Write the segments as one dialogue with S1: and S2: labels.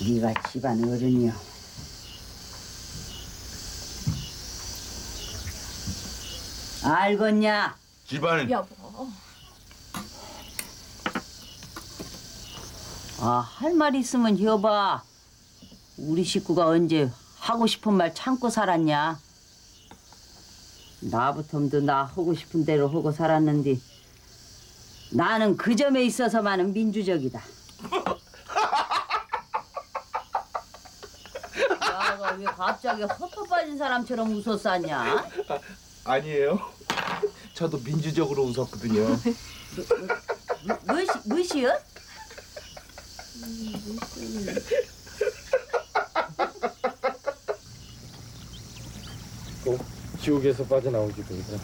S1: 네가 집안 어른이여. 알겠냐?
S2: 집안
S3: 여보.
S1: 할 말 있으면 여봐. 우리 식구가 언제 하고 싶은 말 참고 살았냐? 나부터도 나 하고 싶은 대로 하고 살았는데 나는 그 점에 있어서만은 민주적이다. 야가 왜 갑자기 헛헛 빠진 사람처럼 웃었었냐?
S2: 아니에요. 저도 민주적으로 웃었거든요.
S1: 무엇이요?
S4: 꼭 지옥에서 빠져나오기도 해.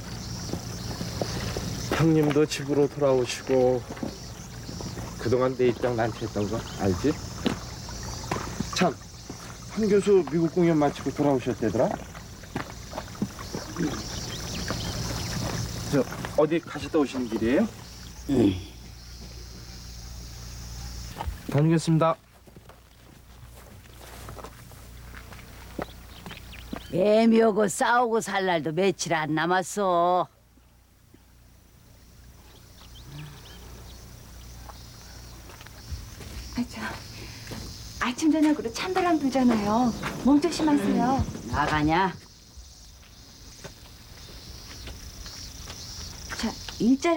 S4: 형님도 집으로 돌아오시고 그동안 내 입장 난처했던 거 알지? 참, 한 교수 미국 공연 마치고 돌아오셨대더라? 저 어디 가시다 오시는 길이에요? 다녀오겠습니다.
S1: 애미하고 싸우고 살 날도 며칠 안 남았어.
S3: 아침 저녁으로 찬바람 불잖아요. 몸 조심하세요.
S1: 나가냐?
S3: 자, 일자리